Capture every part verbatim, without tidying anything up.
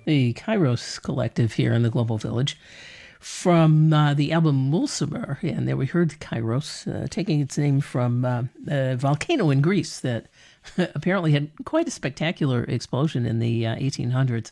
The Kairos Collective here in the Global Village from uh, the album Mulciber, and there we heard Kairos, uh, taking its name from uh, a volcano in Greece that apparently had quite a spectacular explosion in the uh, eighteen hundreds.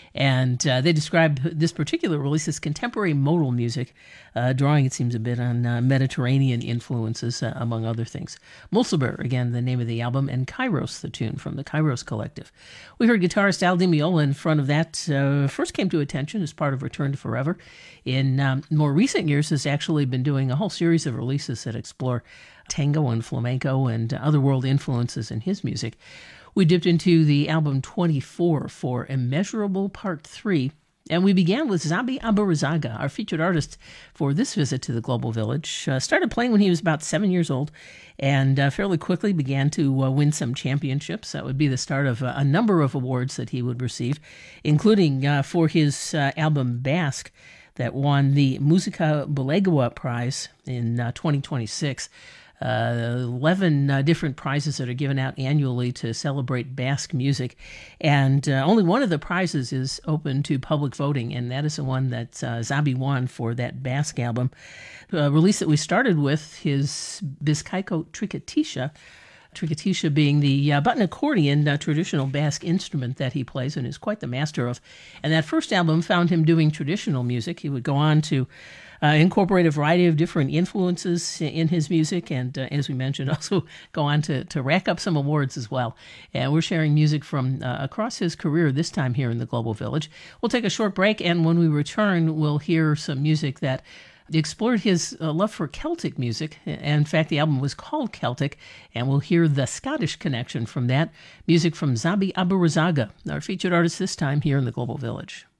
And uh, they describe this particular release as contemporary modal music, uh, drawing, it seems, a bit on uh, Mediterranean influences, uh, among other things. Mulciber, again, the name of the album, and Kairos, the tune from the Kairos Collective. We heard guitarist Al Di Meola in front of that. Uh, first came to attention as part of Return to Forever. In um, more recent years, has actually been doing a whole series of releases that explore tango and flamenco and other world influences in his music. We dipped into the album twenty-four for Immeasurable Part three, and we began with Xabi Abourazzaga, our featured artist for this visit to the Global Village. Uh, started playing when he was about seven years old, and uh, fairly quickly began to uh, win some championships. That would be the start of uh, a number of awards that he would receive, including uh, for his uh, album Basque, that won the Musica Bulegoa Prize in uh, twenty twenty-six. Uh, eleven uh, different prizes that are given out annually to celebrate Basque music. And uh, only one of the prizes is open to public voting, and that is the one that uh, Xabi won for that Basque album. A release that we started with, his Bizkaiko Tricoticia, Tricoticia being the uh, button accordion, uh, traditional Basque instrument that he plays and is quite the master of. And that first album found him doing traditional music. He would go on to uh, incorporate a variety of different influences in his music, and uh, as we mentioned, also go on to, to rack up some awards as well. And we're sharing music from uh, across his career, this time here in the Global Village. We'll take a short break, and when we return, we'll hear some music that explored his uh, love for Celtic music. In fact, the album was called Celtic, and we'll hear the Scottish connection from that. Music from Xabi Abourazzaga, our featured artist this time here in the Global Village.